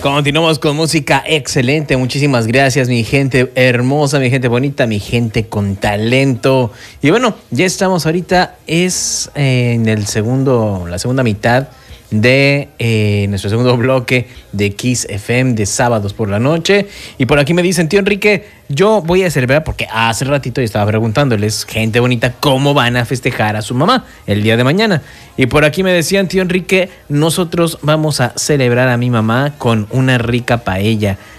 Continuamos con música excelente. Muchísimas gracias, mi gente hermosa, mi gente bonita, mi gente con talento. Y bueno, ya estamos ahorita, en la segunda mitad de nuestro segundo bloque de Kiss FM de sábados por la noche. Y por aquí me dicen, tío Enrique, yo voy a celebrar, porque hace ratito yo estaba preguntándoles, gente bonita, cómo van a festejar a su mamá el día de mañana. Y por aquí me decían, tío Enrique, nosotros vamos a celebrar a mi mamá con una rica paella.